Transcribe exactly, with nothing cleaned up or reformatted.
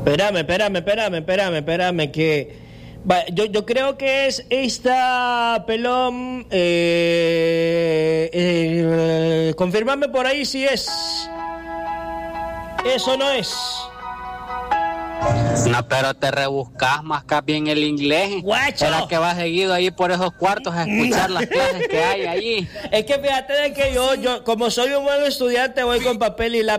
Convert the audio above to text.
Espérame, espérame, espérame, espérame, espérame, que va, yo, yo creo que es esta pelón. Eh, eh, confírmame por ahí si es. Eso no es. No, pero te rebuscas más que bien el inglés. ¡Guacho! Era que vas seguido ahí por esos cuartos a escuchar las clases que hay allí. Es que fíjate de que yo, yo, como soy un buen estudiante, voy con papel y lápiz.